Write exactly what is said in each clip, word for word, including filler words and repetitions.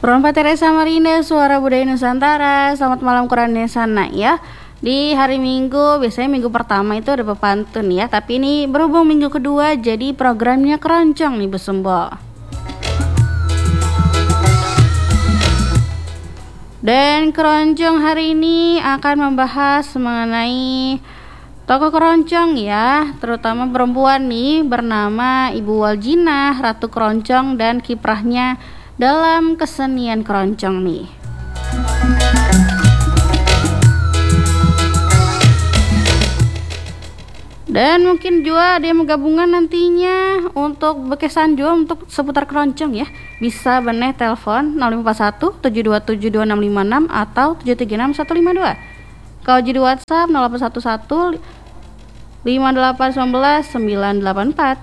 Perempat Teresa Marinda, Suara Budaya Nusantara. Selamat malam Quran sana ya. Di hari Minggu, biasanya minggu pertama itu ada pepantun ya. Tapi ini berhubung minggu kedua, jadi programnya keroncong nih Bu Sembo. Dan keroncong hari ini akan membahas mengenai tokoh keroncong ya, terutama perempuan nih bernama Ibu Waljinah, Ratu Keroncong, dan kiprahnya dalam kesenian keroncong nih. Dan mungkin juga ada yang menggabungan nantinya untuk bekesan juga untuk seputar keroncong ya. Bisa benih telepon nol lima empat satu tujuh dua tujuh dua enam lima enam atau tujuh tiga enam satu lima dua. Kalau jadi WhatsApp nol delapan satu satu lima delapan satu sembilan sembilan delapan empat.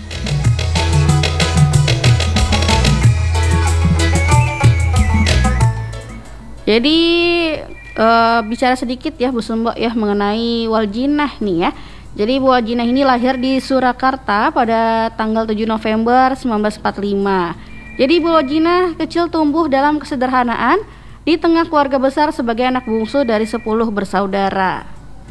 Jadi uh, bicara sedikit ya Bu Sembo ya mengenai Waljinah nih ya. Jadi Bu Waljinah ini lahir di Surakarta pada tanggal tujuh November seribu sembilan ratus empat puluh lima. Jadi Bu Waljinah kecil tumbuh dalam kesederhanaan di tengah keluarga besar sebagai anak bungsu dari sepuluh bersaudara.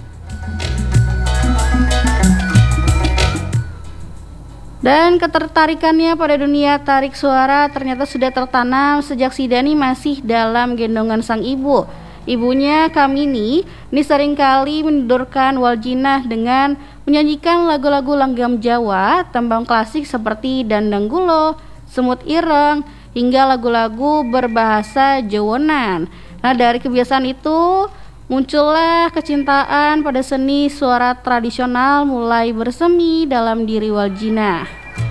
Dan ketertarikannya pada dunia tarik suara ternyata sudah tertanam sejak Sidani masih dalam gendongan sang ibu. Ibunya Kamini ini seringkali menidurkan Waljinah dengan menyanyikan lagu-lagu langgam Jawa, tembang klasik seperti Dandang Gulo, Semut Ireng, hingga lagu-lagu berbahasa Jawonan. Nah, dari kebiasaan itu muncullah kecintaan pada seni suara tradisional mulai bersemi dalam diri Waljinah.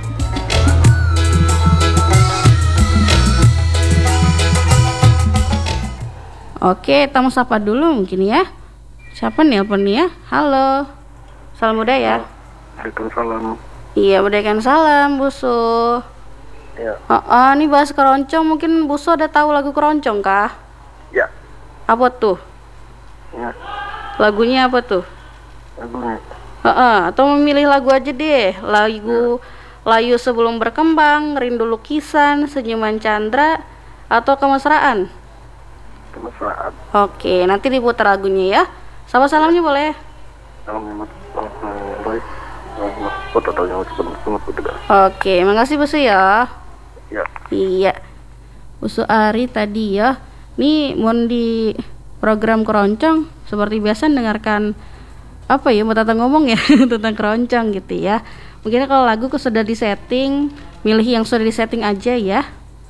Oke, kita mau sapa dulu mungkin ya. Siapa nih nelpon nih ya? Halo. Salam budaya. Waalaikumsalam. Iya, Waalaikumsalam, Busu. Ya. Oh, oh, ini bahas keroncong, mungkin Busu ada tahu lagu keroncong kah? Ya. Apa tuh? Ya. Lagunya apa tuh? Lagunya. Heeh, atau memilih lagu aja deh. Lagu Layu Sebelum Berkembang, Rindu Lukisan, Senyuman Chandra, atau Kemesraan? Kemesraan. Oke, nanti diputar lagunya ya. Sama salamnya boleh. Oke, makasih Busu ya. Ya. Iya. Busu Ari tadi ya. Nih mau di program keroncong seperti biasa dengarkan apa ya, mau tata ngomong ya tentang keroncong gitu ya. Mungkin kalau lagu sudah disetting, milih yang sudah disetting aja ya.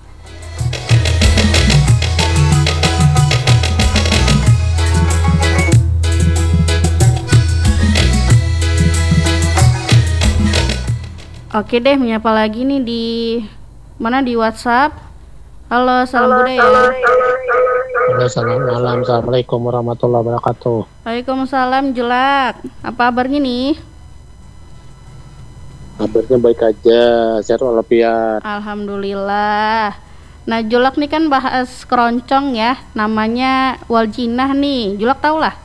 Oke deh, menyapa lagi nih di mana di WhatsApp. Halo, salam budaya. Halo, selamat malam. Assalamualaikum warahmatullahi wabarakatuh. Waalaikumsalam, Julak. Apa kabarnya nih? Kabarnya baik aja, sehat walafiat. Alhamdulillah. Nah, Julak nih kan bahas keroncong ya. Namanya Waljinah nih. Julak tahu lah.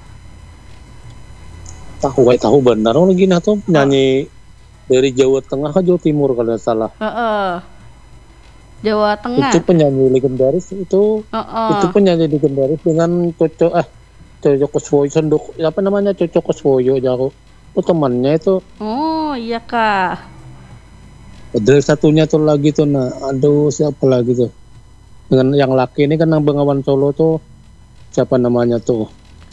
Tahu, tahu benar. Oh, Waljinah tuh penyanyi dari Jawa Tengah ke Jawa Timur kalau tidak salah. Heeh. Jawa Tengah. Itu penyanyi legendaris itu. Uh-uh. Itu penyanyi legendaris dengan Cocok ah Cocok Kuswoyo Senduk apa namanya Cocok Kuswoyo jago. Itu temannya itu. Oh iya kah. Ada satunya tuh lagi tuh nah. Aduh siapa lagi tuh. Dengan yang laki ini kan yang Bengawan Solo tuh siapa namanya tuh?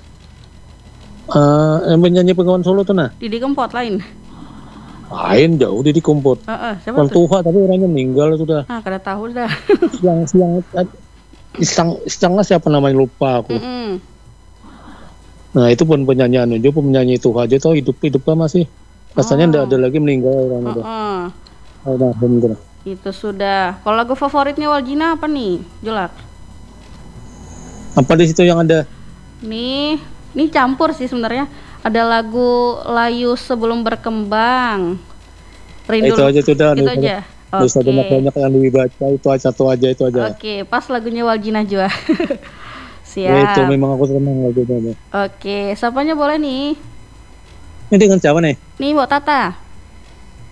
Uh, yang penyanyi Bengawan Solo tuh nah. Didi Kempot lain. Lain jauh Didi Kempot. Heeh, uh-uh, siapa tuh? Tua tapi orangnya meninggal sudah. Ah, kada tahu dah. Siang siang isang isangnya siapa namanya lupa aku. Mm-mm. Nah itu pun penyanyi anu juga penyanyi itu aja tuh hidup hidupnya masih rasanya ndak oh. ada lagi meninggal orang itu. Heeh. Oh, nah, bener. Itu sudah. Kalau lagu favoritnya Waljinah apa nih, Julak? Apa di situ yang ada? Nih, ini campur sih sebenarnya. Ada lagu Layu Sebelum Berkembang. Rindu. Itu aja sudah. Itu aja. Oke. Bisa banyak-banyak yang dibaca itu aja satu aja itu aja. Oke, pas lagunya Waljinah juga. Siap. Ya, itu memang aku senang lagunya. Oke, siapanya boleh nih? Ini dengan siapa nih? Nih, Mbak Tata.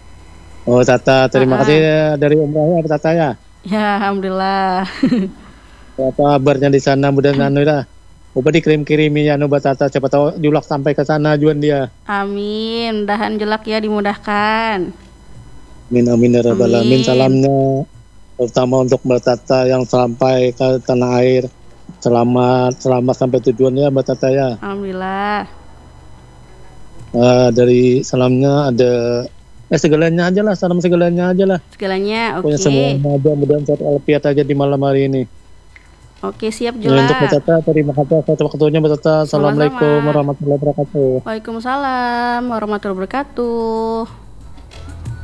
Oh, Tata, terima uh-huh. kasih dari umrahnya Tata ya. Ya, alhamdulillah. Apa kabarnya di sana mudah-mudahan anu dah. Coba dikirim-kirimi anu batata siapa tahu julak sampai ke sana juan dia. Amin. Dahan jelak ya dimudahkan. Amin amin ya rabbal alamin. Amin. Salamnya terutama untuk batata yang sampai ke tanah air. Selamat selamat sampai tujuan ya batata ya. Alhamdulillah. Eh, dari salamnya ada eh segalanya aja lah, salam segalanya aja lah. Segalanya oke. Pokoknya semuanya aja mudah-mudahan sehat walafiat aja di malam hari ini. Oke, siap Ya, Julak. untuk Batata, terima kasih atas waktunya Batata. Sama-sama. Assalamualaikum warahmatullahi wabarakatuh. Waalaikumsalam warahmatullahi wabarakatuh.